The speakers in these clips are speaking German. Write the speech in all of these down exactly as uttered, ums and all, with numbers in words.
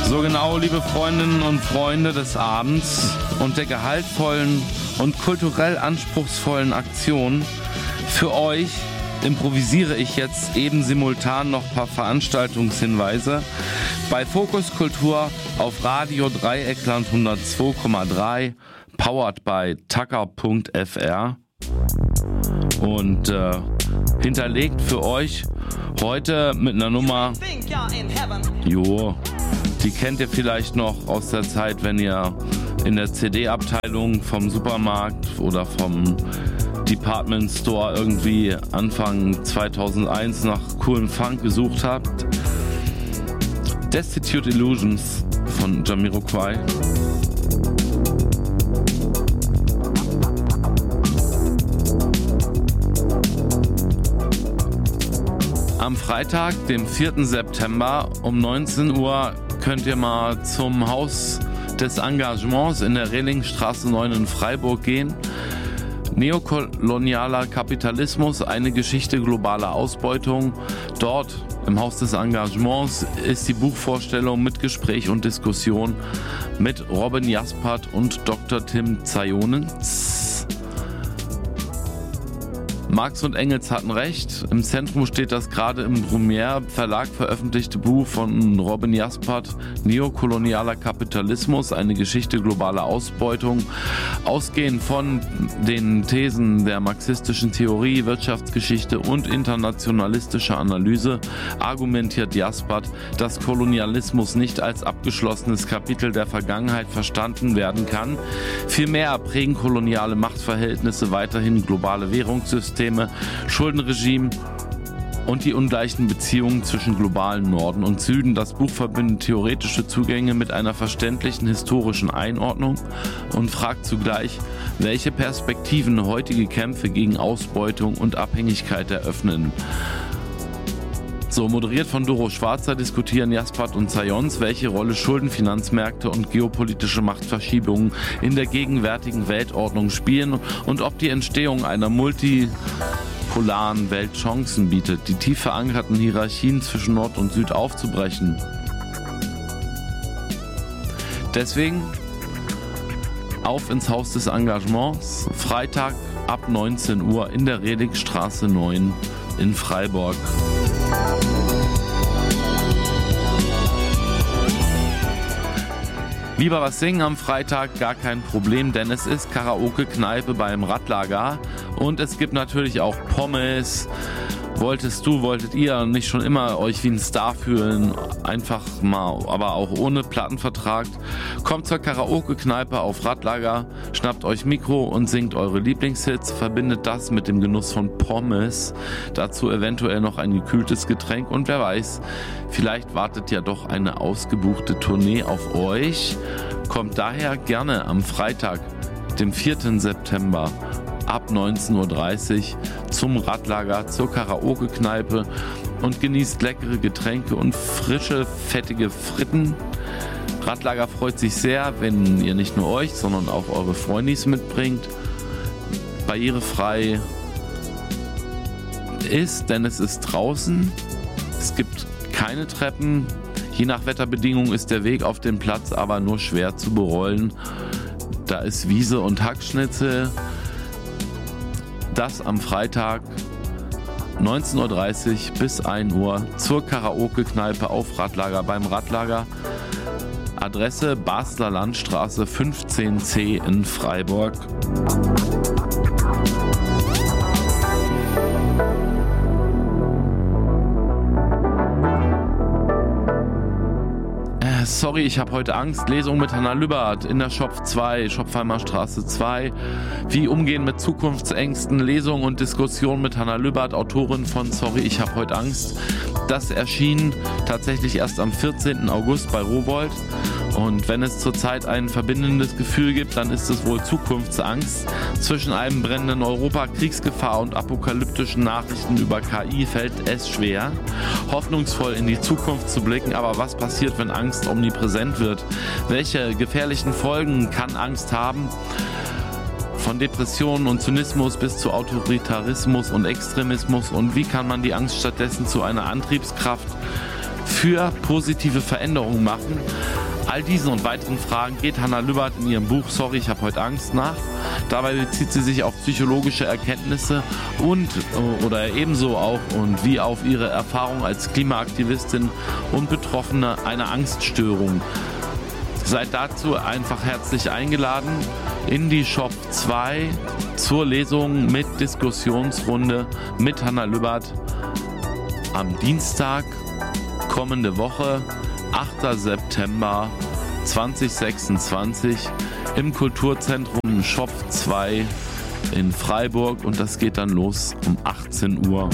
So genau, liebe Freundinnen und Freunde des Abends und der gehaltvollen und kulturell anspruchsvollen Aktion. Für euch improvisiere ich jetzt eben simultan noch ein paar Veranstaltungshinweise bei Fokus Kultur auf Radio Dreieckland hundertzwei Komma drei, powered by Tucker Punkt F R und äh, hinterlegt für euch heute mit einer Nummer, jo, die kennt ihr vielleicht noch aus der Zeit, wenn ihr in der C D-Abteilung vom Supermarkt oder vom Department Store irgendwie Anfang zweitausendeins nach coolem Funk gesucht habt. Destitute Illusions von Jamiroquai. Am Freitag, dem vierten September um neunzehn Uhr könnt ihr mal zum Haus des Engagements in der Rehlingstraße neun in Freiburg gehen. Neokolonialer Kapitalismus, eine Geschichte globaler Ausbeutung. Dort im Haus des Engagements ist die Buchvorstellung mit Gespräch und Diskussion mit Robin Jaspert und Doktor Tim Zionens. Marx und Engels hatten recht. Im Zentrum steht das gerade im Brumier Verlag veröffentlichte Buch von Robin Jaspert, Neokolonialer Kapitalismus, eine Geschichte globaler Ausbeutung. Ausgehend von den Thesen der marxistischen Theorie, Wirtschaftsgeschichte und internationalistischer Analyse argumentiert Jaspert, dass Kolonialismus nicht als abgeschlossenes Kapitel der Vergangenheit verstanden werden kann. Vielmehr prägen koloniale Machtverhältnisse weiterhin globale Währungssysteme, Schuldenregime und die ungleichen Beziehungen zwischen globalen Norden und Süden. Das Buch verbindet theoretische Zugänge mit einer verständlichen historischen Einordnung und fragt zugleich, welche Perspektiven heutige Kämpfe gegen Ausbeutung und Abhängigkeit eröffnen. So, moderiert von Doro Schwarzer diskutieren Jaspert und Zionens, welche Rolle Schuldenfinanzmärkte und geopolitische Machtverschiebungen in der gegenwärtigen Weltordnung spielen und ob die Entstehung einer multipolaren Welt Chancen bietet, die tief verankerten Hierarchien zwischen Nord und Süd aufzubrechen. Deswegen auf ins Haus des Engagements, Freitag ab neunzehn Uhr in der Rehlingstraße neun in Freiburg. Lieber was singen am Freitag, gar kein Problem, denn es ist Karaoke-Kneipe beim Radlager und es gibt natürlich auch Pommes. Wolltest du, wolltet ihr nicht schon immer euch wie ein Star fühlen, einfach mal, aber auch ohne Plattenvertrag? Kommt zur Karaoke-Kneipe auf Radlager, schnappt euch Mikro und singt eure Lieblingshits, verbindet das mit dem Genuss von Pommes, dazu eventuell noch ein gekühltes Getränk und wer weiß, vielleicht wartet ja doch eine ausgebuchte Tournee auf euch. Kommt daher gerne am Freitag, dem vierten September, ab neunzehn Uhr dreißig zum Radlager, zur Karaoke-Kneipe und genießt leckere Getränke und frische, fettige Fritten. Radlager freut sich sehr, wenn ihr nicht nur euch, sondern auch eure Freundis mitbringt. Barrierefrei ist, denn es ist draußen. Es gibt keine Treppen. Je nach Wetterbedingungen ist der Weg auf den Platz aber nur schwer zu berollen. Da ist Wiese und Hackschnitzel. Das am Freitag neunzehn Uhr dreißig bis ein Uhr zur Karaoke-Kneipe auf Radlager beim Radlager. Adresse Basler Landstraße fünfzehn C in Freiburg. Sorry, ich habe heute Angst. Lesung mit Hannah Lübbert in der Shop zwei, Schopfheimer Straße zwei. Wie umgehen mit Zukunftsängsten, Lesung und Diskussion mit Hannah Lübbert, Autorin von Sorry, ich habe heute Angst. Das erschien tatsächlich erst am vierzehnten August bei Rowohlt. Und wenn es zurzeit ein verbindendes Gefühl gibt, dann ist es wohl Zukunftsangst. Zwischen einem brennenden Europa, Kriegsgefahr und apokalyptischen Nachrichten über K I fällt es schwer, hoffnungsvoll in die Zukunft zu blicken. Aber was passiert, wenn Angst omnipräsent wird? Welche gefährlichen Folgen kann Angst haben? Von Depressionen und Zynismus bis zu Autoritarismus und Extremismus. Und wie kann man die Angst stattdessen zu einer Antriebskraft für positive Veränderungen machen? All diesen und weiteren Fragen geht Hannah Lübbert in ihrem Buch Sorry, ich hab heute Angst nach. Dabei bezieht sie sich auf psychologische Erkenntnisse und oder ebenso auch und wie auf ihre Erfahrung als Klimaaktivistin und Betroffene einer Angststörung. Seid dazu einfach herzlich eingeladen in die Shop zwei zur Lesung mit Diskussionsrunde mit Hannah Lübbert am Dienstag kommende Woche, achter September zweitausendsechsundzwanzig im Kulturzentrum Shop zwei in Freiburg und das geht dann los um achtzehn Uhr.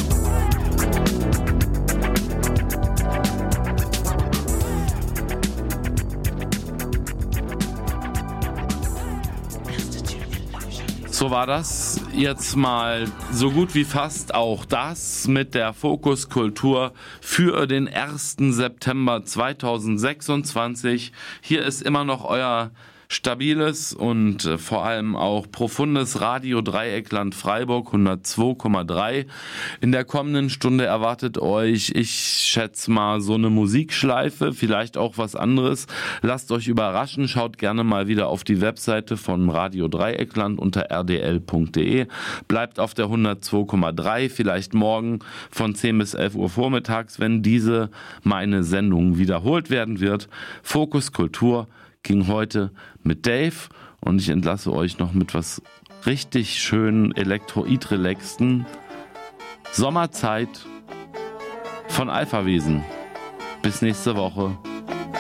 So war das jetzt mal so gut wie fast auch das mit der Fokus Kultur für den ersten September zweitausendsechsundzwanzig. Hier ist immer noch euer stabiles und äh, vor allem auch profundes Radio Dreieckland Freiburg hundertzwei Komma drei. In der kommenden Stunde erwartet euch, ich schätze mal, so eine Musikschleife, vielleicht auch was anderes. Lasst euch überraschen, schaut gerne mal wieder auf die Webseite von Radio Dreieckland unter r d l punkt d e. Bleibt auf der hundertzwei Komma drei, vielleicht morgen von zehn bis elf Uhr vormittags, wenn diese meine Sendung wiederholt werden wird. Fokus Kultur ging heute mit Dave und ich entlasse euch noch mit was richtig schönen Elektroid-relaxten Sommerzeit von Alpha Wesen. Bis nächste Woche.